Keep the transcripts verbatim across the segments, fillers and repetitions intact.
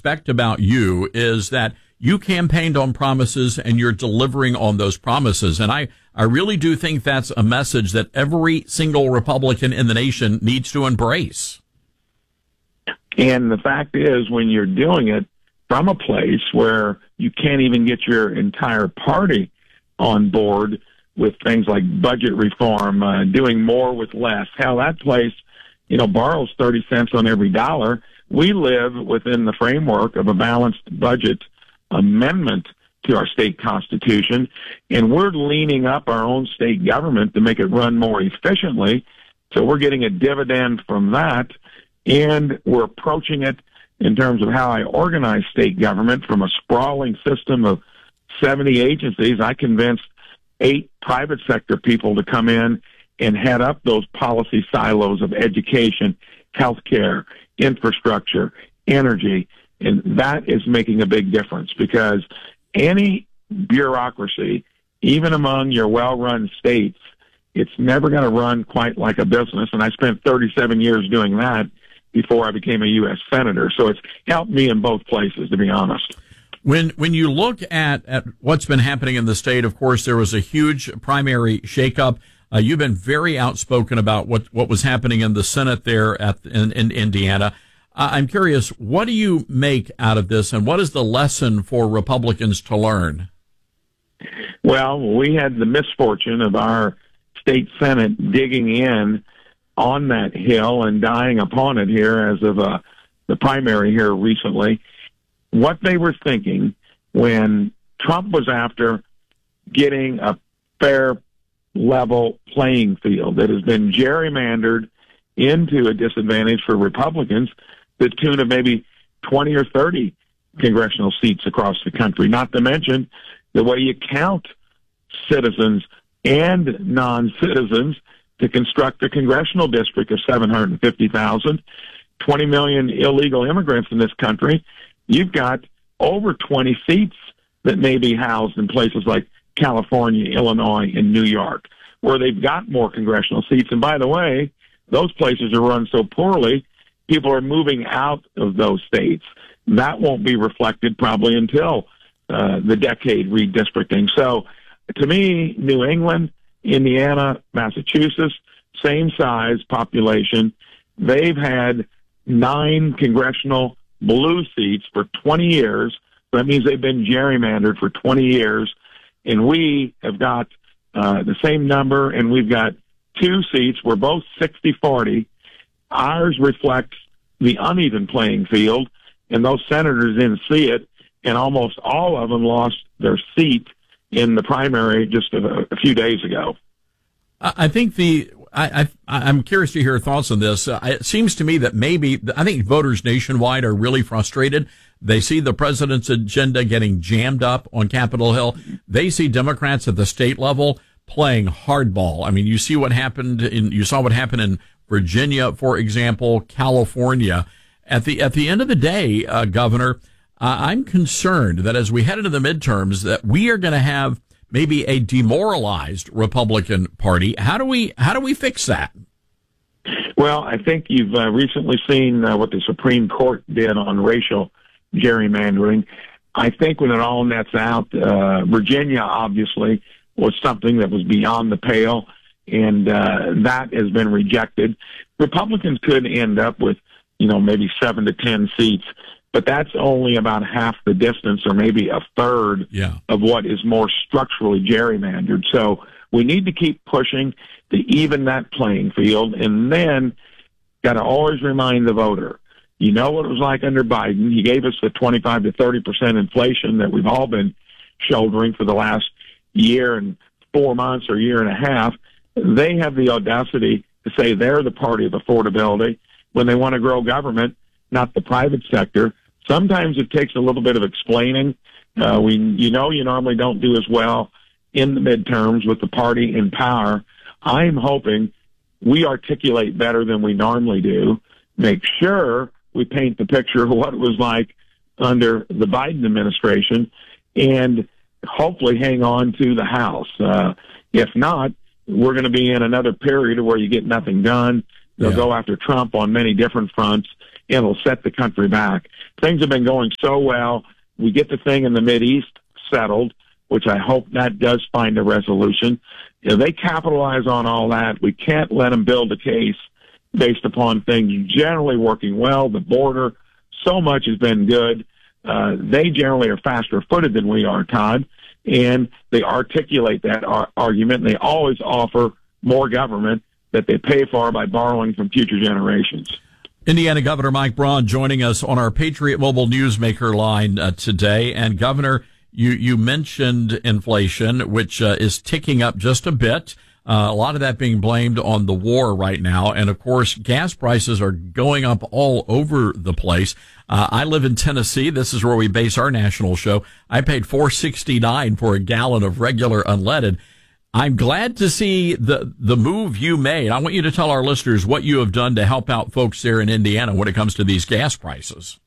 respect about you is that you campaigned on promises and you're delivering on those promises. And I, I really do think that's a message that every single Republican in the nation needs to embrace. And the fact is, when you're doing it from a place where you can't even get your entire party on board with things like budget reform, uh, doing more with less, hell, that place, you know, borrows thirty cents on every dollar. We live within the framework of a balanced budget amendment to our state constitution, and we're leaning up our own state government to make it run more efficiently. So we're getting a dividend from that, and we're approaching it in terms of how I organize state government from a sprawling system of seventy agencies. I convinced eight private sector people to come in and head up those policy silos of education, healthcare, infrastructure, energy. And that is making a big difference, because any bureaucracy, even among your well-run states, it's never going to run quite like a business. And I spent thirty-seven years doing that before I became a U S senator. So it's helped me in both places, to be honest. When when you look at, at what's been happening in the state, of course, there was a huge primary shakeup. Uh, you've been very outspoken about what, what was happening in the Senate there at in, in Indiana. Uh, I'm curious, what do you make out of this, and what is the lesson for Republicans to learn? Well, we had the misfortune of our state Senate digging in on that hill and dying upon it here as of uh, the primary here recently. What they were thinking when Trump was after getting a fair, level playing field that has been gerrymandered into a disadvantage for Republicans, the tune of maybe twenty or thirty congressional seats across the country, not to mention the way you count citizens and non-citizens to construct a congressional district of seven hundred fifty thousand, twenty million illegal immigrants in this country. You've got over twenty seats that may be housed in places like California, Illinois, and New York, where they've got more congressional seats. And by the way, those places are run so poorly, people are moving out of those states. That won't be reflected probably until uh, the decade redistricting. So to me, New England, Indiana, Massachusetts, same size population. They've had nine congressional blue seats for twenty years. That means they've been gerrymandered for twenty years. And we have got uh, the same number, and we've got two seats. We're both sixty forty. Ours reflects the uneven playing field, and those senators didn't see it, and almost all of them lost their seat in the primary just a, a few days ago. I think the I, I I'm curious to hear your thoughts on this. Uh, it seems to me that maybe I think voters nationwide are really frustrated. They see the president's agenda getting jammed up on Capitol Hill. They see Democrats at the state level playing hardball. I mean, you see what happened in you saw what happened in Virginia, for example, California. At the at the end of the day, uh, Governor, uh, I'm concerned that as we head into the midterms, that we are going to have maybe a demoralized Republican Party. How do we how do we fix that? Well, I think you've uh, recently seen uh, what the Supreme Court did on racial gerrymandering. I think when it all nets out, uh, Virginia obviously was something that was beyond the pale, and uh, that has been rejected. Republicans could end up with, you know, maybe seven to ten seats, but that's only about half the distance, or maybe a third yeah. of what is more structurally gerrymandered. So we need to keep pushing to even that playing field, and then got to always remind the voter, you know what it was like under Biden. He gave us the twenty-five to thirty percent inflation that we've all been shouldering for the last year and four months or year and a half. They have the audacity to say they're the party of affordability when they want to grow government, not the private sector. Sometimes it takes a little bit of explaining. Uh, we, you know, you normally don't do as well in the midterms with the party in power. I'm hoping we articulate better than we normally do, make sure we paint the picture of what it was like under the Biden administration, and hopefully hang on to the House. Uh, if not, we're going to be in another period where you get nothing done. They'll yeah. go after Trump on many different fronts, and it'll set the country back. Things have been going so well. We get the thing in the Mideast settled, which I hope that does find a resolution. If they capitalize on all that, we can't let them build a case based upon things generally working well. The border, so much has been good. Uh, they generally are faster footed than we are, Todd, and they articulate that ar- argument, and they always offer more government that they pay for by borrowing from future generations. Indiana Governor Mike Braun joining us on our Patriot Mobile Newsmaker line uh, today. And Governor, you, you mentioned inflation, which uh, is ticking up just a bit. Uh, a lot of that being blamed on the war right now. And of course, gas prices are going up all over the place. Uh, I live in Tennessee. This is where we base our national show. I paid four sixty-nine for a gallon of regular unleaded. I'm glad to see the the move you made. I want you to tell our listeners what you have done to help out folks there in Indiana when it comes to these gas prices.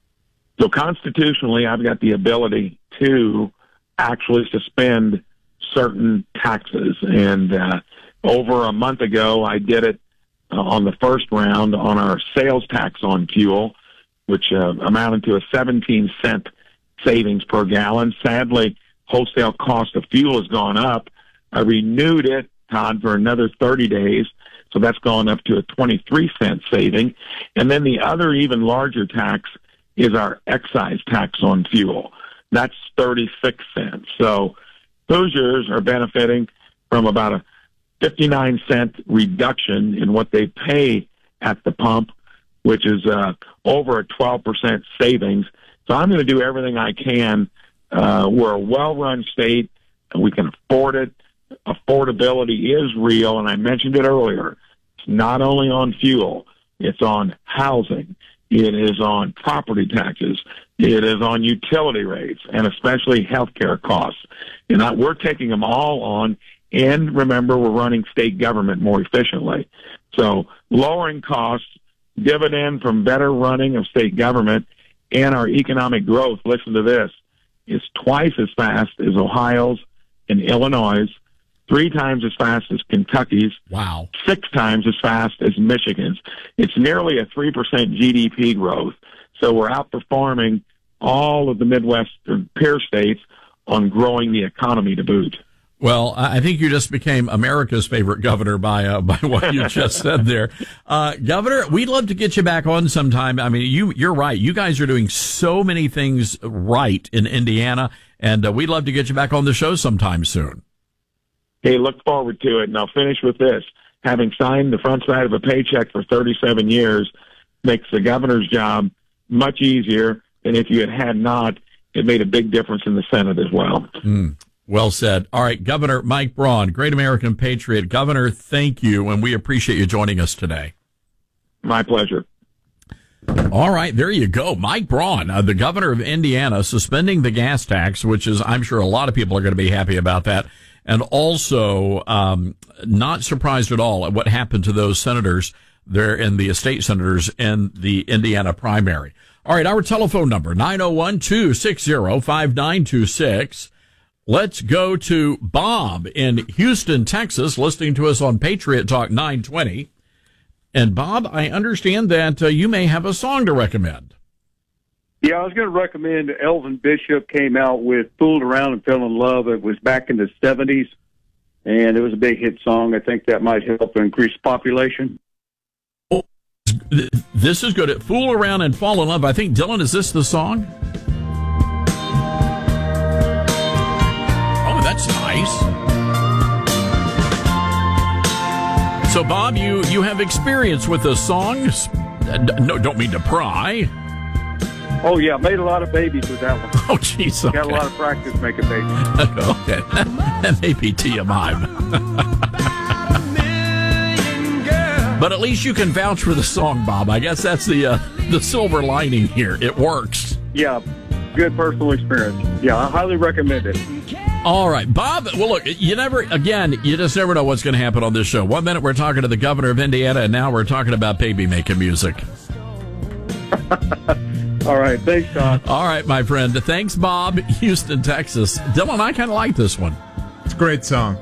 So constitutionally, I've got the ability to actually suspend certain taxes. And uh, over a month ago, I did it uh, on the first round on our sales tax on fuel, which uh, amounted to a seventeen cent savings per gallon. Sadly, wholesale cost of fuel has gone up. I renewed it, Todd, for another thirty days, so that's gone up to a twenty-three cent saving. And then the other even larger tax is our excise tax on fuel. That's thirty-six cents. So Hoosiers are benefiting from about a fifty-nine cent reduction in what they pay at the pump, which is uh, over a twelve percent savings. So I'm going to do everything I can. Uh, we're a well-run state, and we can afford it. Affordability is real, and I mentioned it earlier. It's not only on fuel. It's on housing. It is on property taxes. It is on utility rates, and especially healthcare costs. And I, we're taking them all on, and remember, we're running state government more efficiently. So lowering costs, dividend from better running of state government, and our economic growth, listen to this, is twice as fast as Ohio's and Illinois', three times as fast as Kentucky's. Wow. Six times as fast as Michigan's. It's nearly a three percent G D P growth. So we're outperforming all of the Midwestern peer states on growing the economy to boot. Well, I think you just became America's favorite governor by uh, by what you just said there. Uh, Governor, we'd love to get you back on sometime. I mean, you, you're right. You guys are doing so many things right in Indiana, and uh, we'd love to get you back on the show sometime soon. Hey, look forward to it, and I'll finish with this. Having signed the front side of a paycheck for thirty-seven years makes the governor's job much easier than if you had had not. It made a big difference in the Senate as well. Mm, well said. All right, Governor Mike Braun, great American patriot. Governor, thank you, and we appreciate you joining us today. My pleasure. All right, there you go. Mike Braun, uh, the governor of Indiana, suspending the gas tax, which is, I'm sure a lot of people are going to be happy about that. And also, um, not surprised at all at what happened to those senators there in the state senators in the Indiana primary. All right, our telephone number, nine oh one, two six oh, five nine two six. Let's go to Bob in Houston, Texas, listening to us on Patriot Talk nine twenty. And Bob, I understand that uh, you may have a song to recommend. Yeah, I was going to recommend Elvin Bishop came out with Fooled Around and Fell in Love. It was back in the seventies, and it was a big hit song. I think that might help increase population. Oh, this is good. Fool Around and Fall in Love. I think, Dylan, is this the song? Oh, that's nice. So, Bob, you, you have experience with the songs. No, don't mean to pry. Oh, yeah, made a lot of babies with that one. Oh, jeez. Okay. Got a lot of practice making babies. Okay. That may be T M I. But at least you can vouch for the song, Bob. I guess that's the uh, the silver lining here. It works. Yeah, good personal experience. Yeah, I highly recommend it. All right, Bob. Well, look, you never, again, you just never know what's going to happen on this show. One minute we're talking to the governor of Indiana, and now we're talking about baby making music. All right, thanks, Todd. All right, my friend. Thanks, Bob. Houston, Texas. Dylan, I kind of like this one. It's a great song.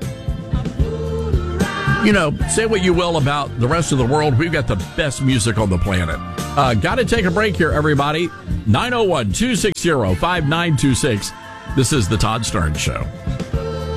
You know, say what you will about the rest of the world, we've got the best music on the planet. Uh, Got to take a break here, everybody. nine oh one, two six zero, five nine two six. This is the Todd Starnes Show.